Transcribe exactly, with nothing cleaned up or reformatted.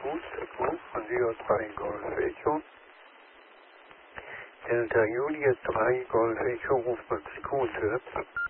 Fuß von Rio drei Golf Echo. Delta Juliet drei Golf Echo ruft man Sekute.